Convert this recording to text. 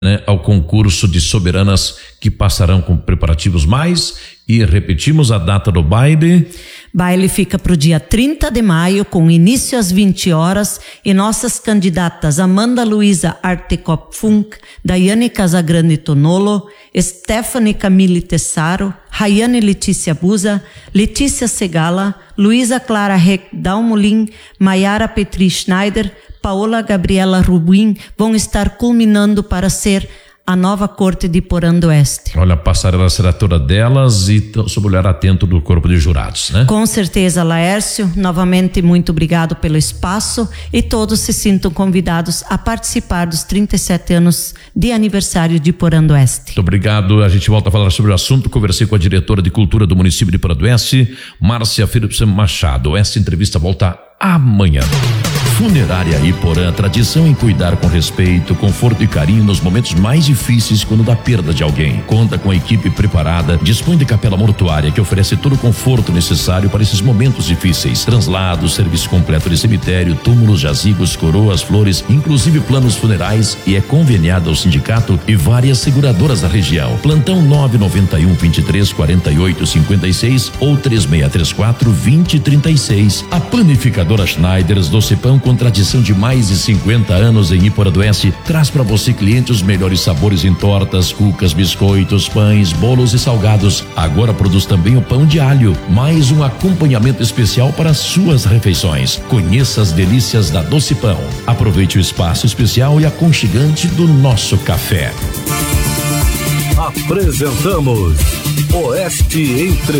ao concurso de soberanas que passarão com preparativos mais. E repetimos a data do baile. Baile fica para o dia 30 de maio, com início às 20 horas, e nossas candidatas Amanda Luiza Artecop Funk, Daiane Casagrande Tonolo, Stephanie Camille Tessaro, Rayane Letícia Buza, Letícia Segala, Luísa Clara Reck Dalmolin, Maiara Petri Schneider, Paola Gabriela Rubin vão estar culminando para ser a nova corte de Porã do Oeste. Olha, a passarela será toda delas e sob o olhar atento do corpo de jurados, né? Com certeza, Laércio, novamente muito obrigado pelo espaço e todos se sintam convidados a participar dos 37 anos de aniversário de Porã do Oeste. Muito obrigado, a gente volta a falar sobre o assunto. Conversei com a diretora de cultura do município de Porã do Oeste, Márcia Philips Machado. Essa entrevista volta amanhã. Funerária Iporã, tradição em cuidar com respeito, conforto e carinho nos momentos mais difíceis quando da perda de alguém. Conta com a equipe preparada, dispõe de capela mortuária que oferece todo o conforto necessário para esses momentos difíceis. Translados, serviço completo de cemitério, túmulos, jazigos, coroas, flores, inclusive planos funerais, e é conveniada ao sindicato e várias seguradoras da região. Plantão 991 23 48 56 ou 3634 2036. A panificadora Schneiders Docipão, com tradição de mais de 50 anos em Iporã do Oeste, traz para você, cliente, os melhores sabores em tortas, cucas, biscoitos, pães, bolos e salgados. Agora produz também o pão de alho, mais um acompanhamento especial para suas refeições. Conheça as delícias da Doce Pão. Aproveite o espaço especial e aconchegante do nosso café. Apresentamos Oeste Entrevista.